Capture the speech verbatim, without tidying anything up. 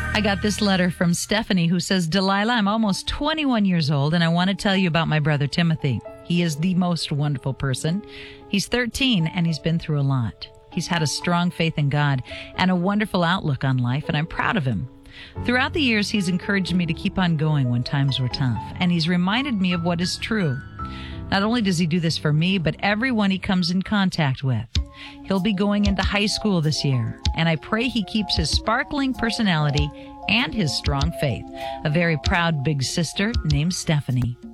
I got this letter from Stephanie who says, Delilah, I'm almost twenty-one years old and I want to tell you about my brother Timothy. He is the most wonderful person. He's thirteen and he's been through a lot. He's had a strong faith in God and a wonderful outlook on life, and I'm proud of him. Throughout the years, he's encouraged me to keep on going when times were tough, and he's reminded me of what is true. Not only does he do this for me, but everyone he comes in contact with. He'll be going into high school this year, and I pray he keeps his sparkling personality and his strong faith. A very proud big sister named Stephanie.